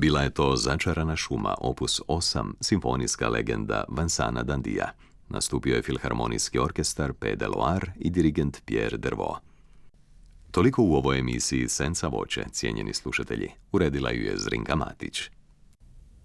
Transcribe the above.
Bila je to Začarana šuma, opus 8, simfonijska legenda Vincenta d'Andija. Nastupio je Filharmonijski orkestar P. de Loire i dirigent Pierre Dervaux. Toliko u ovoj emisiji Senza voce, cijenjeni slušatelji. Uredila ju je Zrinka Matić.